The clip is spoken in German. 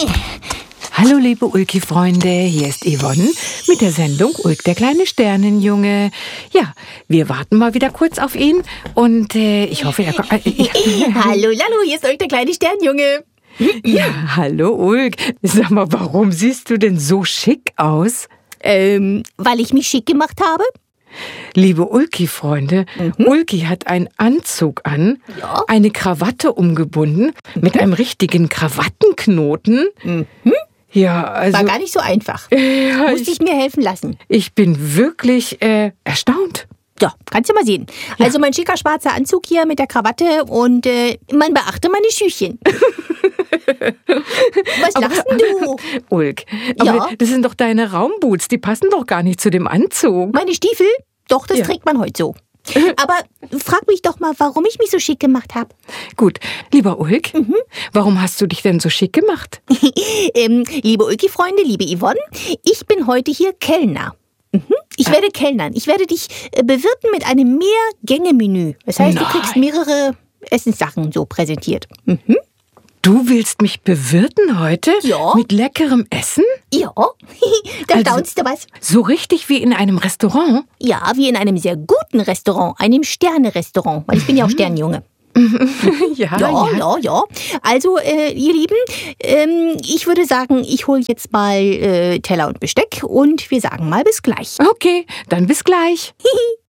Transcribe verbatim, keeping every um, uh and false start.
Hallo liebe Ulki-Freunde, hier ist Yvonne mit der Sendung Ulk, der kleine Sternenjunge. Ja, wir warten mal wieder kurz auf ihn und äh, ich hoffe, er kommt... Äh, hallo, hallo, hier ist Ulk, der kleine Sternenjunge. Ja, hallo Ulk. Sag mal, warum siehst du denn so schick aus? Ähm, weil ich mich schick gemacht habe. Liebe Ulki-Freunde, mhm. Ulki hat einen Anzug an, ja. eine Krawatte umgebunden mhm. mit einem richtigen Krawattenknoten. Mhm. Ja, also... War gar nicht so einfach. Ja, Musste ich, ich mir helfen lassen. Ich bin wirklich äh, erstaunt. Ja, kannst du mal sehen. Ja. Also mein schicker schwarzer Anzug hier mit der Krawatte und äh, man beachte meine Schüchchen. Was aber, lachst denn du? Ulk, aber ja? das sind doch deine Raumboots, die passen doch gar nicht zu dem Anzug. Meine Stiefel? Doch, das ja. trägt man heute so. Aber frag mich doch mal, warum ich mich so schick gemacht habe. Gut, lieber Ulk, mhm. warum hast du dich denn so schick gemacht? ähm, liebe Ulki-Freunde, liebe Yvonne, ich bin heute hier Kellner. Mhm. Ich ah. werde kellnern. Ich werde dich äh, bewirten mit einem Mehrgänge-Menü. Das heißt, Nein. du kriegst mehrere Essenssachen so präsentiert. Mhm. Du willst mich bewirten heute? Ja. Mit leckerem Essen? Ja. Da also, staunst du was. So richtig wie in einem Restaurant? Ja, wie in einem sehr guten Restaurant, einem Sterne-Restaurant, weil ich bin ja auch Sternenjunge. ja, ja, ja, ja, ja. Also, äh, ihr Lieben, ähm, ich würde sagen, ich hole jetzt mal äh, Teller und Besteck und wir sagen mal bis gleich. Okay, dann bis gleich.